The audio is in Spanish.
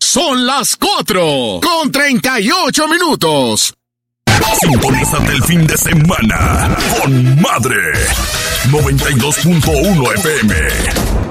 Son las 4:38. Sintonízate el fin de semana con Madre 92.1 FM.